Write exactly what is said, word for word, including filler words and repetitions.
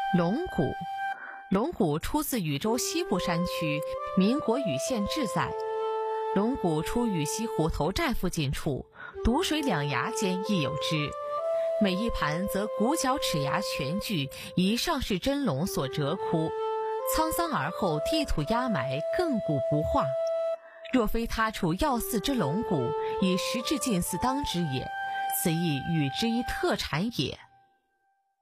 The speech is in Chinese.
龙骨，龙骨出自禹州西部山区，民国禹县志载。龙骨出禹西湖头寨附近处，堵水两崖间亦有之。每一盘则骨角齿牙全具，以上是真龙所折窟，沧桑而后地土压埋，亘古不化。若非他处要祀之龙骨，以时至近似当之也，此亦禹之一特产也。